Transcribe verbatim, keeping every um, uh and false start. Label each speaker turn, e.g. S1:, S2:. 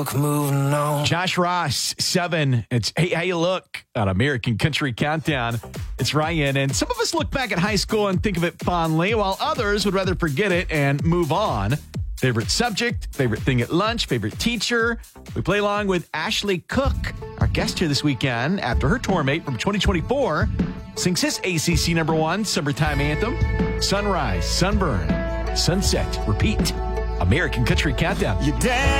S1: Moving on.
S2: Josh Ross, seven. It's Hey, How You Look on American Country Countdown. It's Ryan, and some of us look back at high school and think of it fondly, while others would rather forget it and move on. Favorite subject, favorite thing at lunch, favorite teacher. We play along with Ashley Cook, our guest here this weekend, after her tour mate from twenty twenty-four sings his A C C number one summertime anthem, Sunrise, Sunburn, Sunset, Repeat. American Country Countdown.
S1: Your dad